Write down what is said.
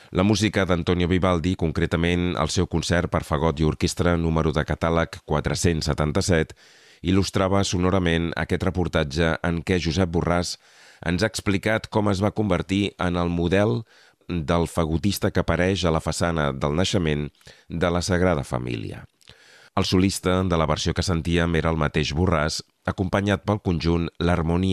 La música d'Antonio Vivaldi, concretament el seu concert per fagot i orquestra número de catàleg 477, il·lustrava sonorament aquest reportatge en què Josep Borràs ens ha explicat com es va convertir en el model del fagotista que apareix a la façana del naixement de la Sagrada Família. El solista de la versió que sentíem era el mateix Borràs, acompanyat pel conjunt l'Harmonia